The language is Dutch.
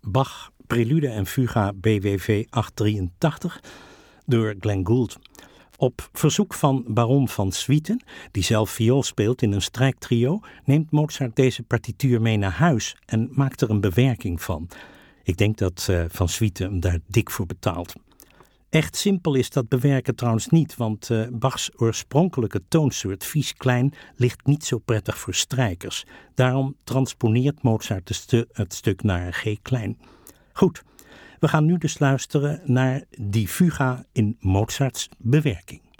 Bach, Prelude en Fuga BWV 883 door Glenn Gould. Op verzoek van baron van Swieten, die zelf viool speelt in een strijktrio, neemt Mozart deze partituur mee naar huis en maakt er een bewerking van. Ik denk dat van Swieten hem daar dik voor betaalt. Echt simpel is dat bewerken trouwens niet, want Bachs oorspronkelijke toonsoort vies klein ligt niet zo prettig voor strijkers. Daarom transponeert Mozart het stuk naar G klein. Goed, we gaan nu dus luisteren naar die fuga in Mozarts bewerking.